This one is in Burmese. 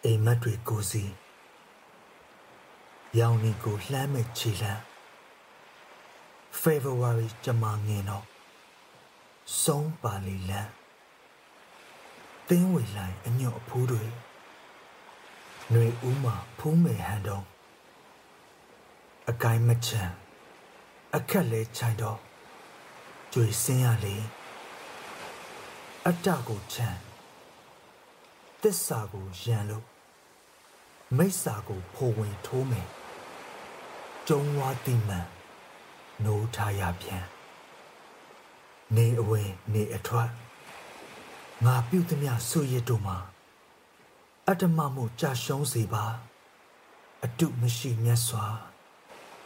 အိမ်မက်တွေကိုစီရောင်နေကိုလှမ်းမဲ့ခြေလှမ်း February ကြမှာငင်တော့ဆုံးပါလီလန်းသင်းဝေလိုက်အညွတ်အဖူးတွေຫນွေဦးမှာဖူးမယ်ဟန်တော့အကိုင်းမချမ်းအခက်လဲချိုင်တော့ကြွေစင်းရလေအတ္တကိုချမ်းသစ္စာကိုရန်လို့မိစ္ဆာကိုဖိုးဝင်ထိုးမယ်ကျုံဝါတိမှန်နိုးထားရပြန်နေအဝင်နေအထွက်ငါပြုသမျှဆွရစ်တို့မှာအတ္တမမှုကြာရှုံးစေပါအတုမရှိမြတ်စွာ